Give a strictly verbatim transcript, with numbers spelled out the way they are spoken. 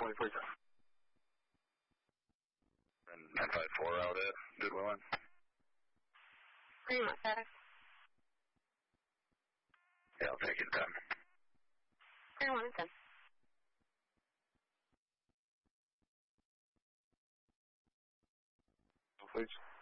twenty forty-seven. And nine five four out at Goodwill Inn. Green Mountain FedEx. Yeah, I'll take it ten. Green Mountain ten. Please.